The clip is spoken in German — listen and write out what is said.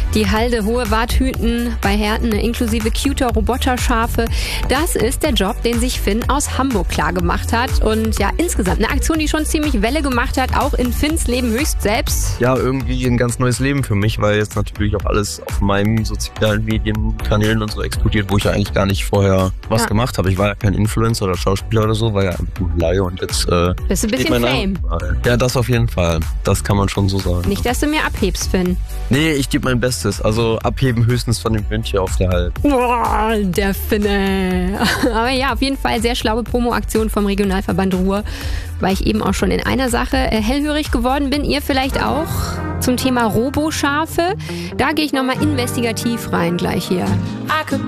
Die Halde hohe Warthüten bei Herten inklusive cuter Roboterschafe. Das ist der Job, den sich Finn aus Hamburg klargemacht hat. Und ja, insgesamt eine Aktion, die schon ziemlich Welle gemacht hat, auch in Finns Leben höchst selbst. Ja, irgendwie ein ganz neues Leben für mich, weil jetzt natürlich auch alles auf meinen sozialen Medienkanälen und so explodiert, wo ich ja eigentlich gar nicht vorher was gemacht habe. Ich war ja kein Influencer oder Schauspieler oder so, war ja einfach nur Laie und jetzt bist du ein bisschen Fame. Ja, das auf jeden Fall. Das kann man schon so sagen. Nicht, dass du mir abhebst, Finn. Nee, ich gebe mein Bestes. Also abheben höchstens von dem Wind hier auf der Halde. Boah, der Finne. Aber ja, auf jeden Fall sehr schlaue Promo-Aktion vom Regionalverband Ruhr, weil ich eben auch schon in einer Sache hellhörig geworden bin. Ihr vielleicht auch zum Thema Roboschafe. Da gehe ich nochmal investigativ rein gleich hier.